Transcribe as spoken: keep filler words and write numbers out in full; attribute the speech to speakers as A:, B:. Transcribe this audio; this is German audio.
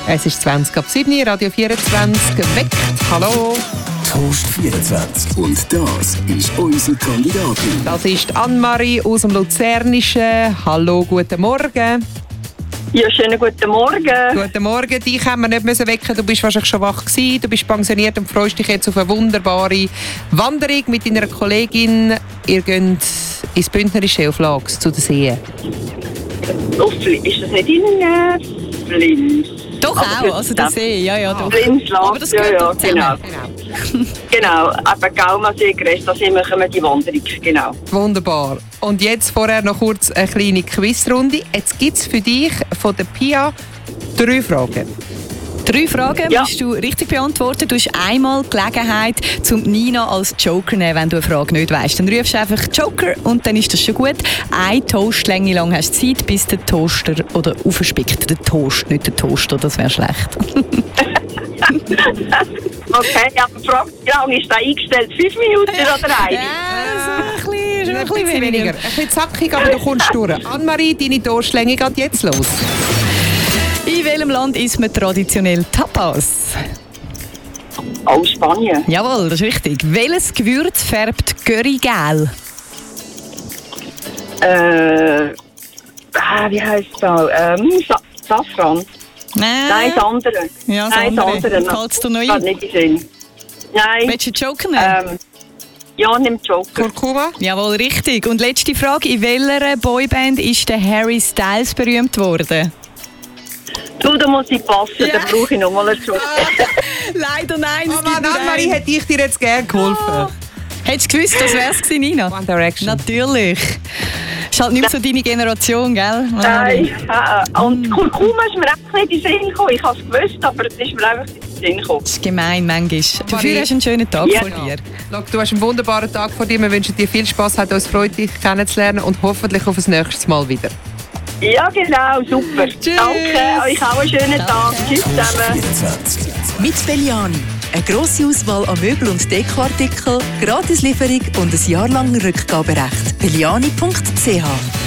A: Es ist zwanzig ab sieben, Radio vierundzwanzig, geweckt. Hallo.
B: Toast vierundzwanzig. Und das ist unsere Kandidatin.
A: Das ist Anne-Marie aus dem Luzernischen. Hallo, guten Morgen.
C: Ja, schönen guten Morgen.
A: Guten Morgen. Dich haben wir nicht müssen wecken. Du bist wahrscheinlich schon wach gewesen. Du bist pensioniert und freust dich jetzt auf eine wunderbare Wanderung mit deiner Kollegin. Ihr geht ins Bündnerische auf Lax zu den Seen.
C: Auf, ist das nicht in äh, Flins?
D: Doch
C: Aber
D: auch, also der See, ja, ja, doch.
C: Flins,
D: Aber das gehört
C: ja,
D: doch zusammen.
C: ja, genau. Genau, eben Gaumasee, Grest, da machen wir die Wanderung, genau.
A: Wunderbar. Und jetzt vorher noch kurz eine kleine Quizrunde. Jetzt gibt es für dich von der Pia drei Fragen.
D: Drei Fragen
C: Ja.
D: musst du richtig beantworten. Du hast einmal Gelegenheit, zum Nina als Joker zu nehmen, wenn du eine Frage nicht weißt. Dann rufst du einfach Joker und dann ist das schon gut. Eine Toastlänge lang hast du Zeit, bis der Toaster oder aufspickt. Der Toast, nicht der Toaster, das wäre schlecht.
C: Okay, ja, aber frag, wie lange ist da eingestellt? Fünf Minuten oder eine?
D: Ja, so ein bisschen,
A: Ein bisschen weniger. Ein bisschen zackig, aber du kommst durch. Anne-Marie, deine Toastlänge geht jetzt los.
D: In welchem Land isst man traditionell Tapas?
C: Oh, Spanien.
D: Jawohl, das ist richtig. Welches Gewürz färbt Curry gel?
C: Äh, ah, wie heisst es da? Ähm, Sa Safran. Nein, das andere.
D: Ja, das
C: Nein,
D: andere.
C: andere.
D: Fällt's dir noch ein?
C: Geht nicht in den Sinn. Nein.
D: Willst du einen Joker nehmen?
C: Ähm, ja, nimm Joker.
A: Kurkuma?
D: Jawohl, richtig. Und letzte Frage. In welcher Boyband ist der Harry Styles berühmt worden?
C: Du, da muss ich passen,
D: Ja.
C: da brauche ich noch mal einen Joker.
D: Leider nein.
A: Oh Mann, Anne-Marie, hätte ich dir jetzt gerne geholfen.
D: Oh. Hättest du gewusst, das wär's gewesen, Nina?
A: One Direction.
D: Natürlich. Ist halt nicht mehr so deine Generation, gell?
C: Nein. Äh, und Kurkuma ist mir einfach nicht in den Sinn gekommen. Ich habe es gewusst, aber es ist mir einfach nicht in den Sinn gekommen.
D: Das ist gemein, manchmal. Dafür
A: Marie.
D: hast du einen schönen Tag
C: Ja.
D: vor dir.
A: Schau, du hast einen wunderbaren Tag vor dir. Wir wünschen dir viel Spass, hat uns Freude, dich kennenzulernen und hoffentlich auf das nächste Mal wieder.
C: Ja, genau, super.
A: Tschüss.
C: Danke, euch auch einen schönen Tag. Tschüss zusammen.
B: vierundzwanzig.
E: Mit Belliani. Eine grosse Auswahl an Möbel- und Dekoartikeln, Gratislieferung und ein Jahr lang Rückgaberecht. belliani punkt c h